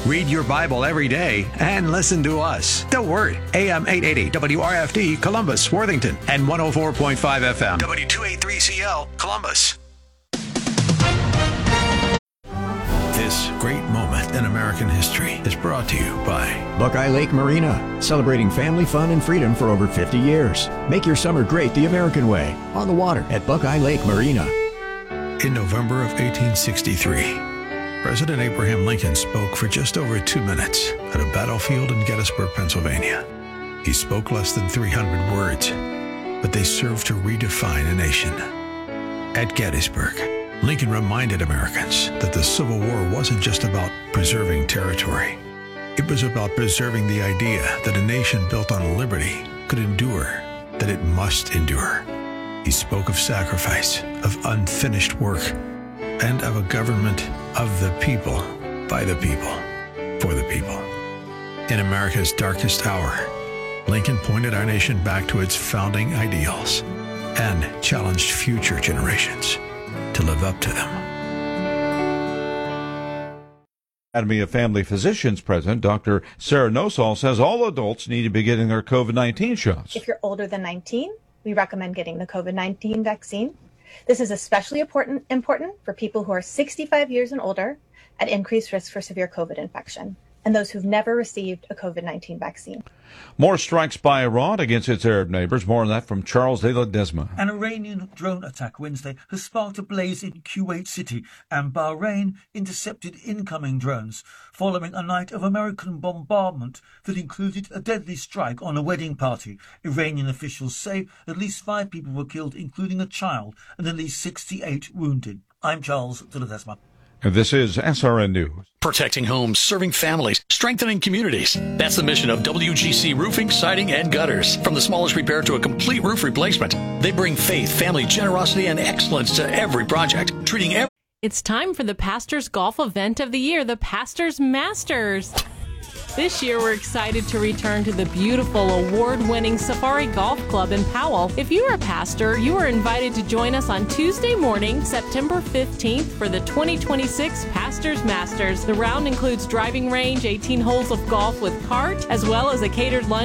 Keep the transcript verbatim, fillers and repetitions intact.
Read your Bible every day and listen to us. The Word, A M eight eighty W R F D, Columbus, Worthington, and one oh four point five F M, W two eighty-three C L, Columbus. This great moment in American history is brought to you by Buckeye Lake Marina, celebrating family fun and freedom for over fifty years. Make your summer great the American way, on the water at Buckeye Lake Marina. In November of eighteen sixty-three, President Abraham Lincoln spoke for just over two minutes at a battlefield in Gettysburg, Pennsylvania. He spoke less than three hundred words, but they served to redefine a nation. At Gettysburg, Lincoln reminded Americans that the Civil War wasn't just about preserving territory. It was about preserving the idea that a nation built on liberty could endure, that it must endure. He spoke of sacrifice, of unfinished work, and of a government of the people, by the people, for the people. In America's darkest hour, Lincoln pointed our nation back to its founding ideals and challenged future generations to live up to them. Academy of Family Physicians President Doctor Sarah Nosal says all adults need to be getting their COVID nineteen shots. If you're older than nineteen, we recommend getting the COVID nineteen vaccine. This is especially important, important for people who are sixty-five years and older at increased risk for severe COVID infection, and those who've never received a COVID nineteen vaccine. More strikes by Iran against its Arab neighbors. More on that from Charles de Ledesma. An Iranian drone attack Wednesday has sparked a blaze in Kuwait City, and Bahrain intercepted incoming drones following a night of American bombardment that included a deadly strike on a wedding party. Iranian officials say at least five people were killed, including a child, and at least sixty-eight wounded. I'm Charles de Ledesma. And this is S R N News. Protecting homes, serving families, strengthening communities. That's the mission of W G C Roofing, Siding, and Gutters. From the smallest repair to a complete roof replacement, they bring faith, family, generosity, and excellence to every project, treating every... It's time for the Pastors Golf event of the year, the Pastors Masters. This year, we're excited to return to the beautiful, award-winning Safari Golf Club in Powell. If you're a pastor, you are invited to join us on Tuesday morning, September fifteenth, for the twenty twenty-six Pastors Masters. The round includes driving range, eighteen holes of golf with cart, as well as a catered lunch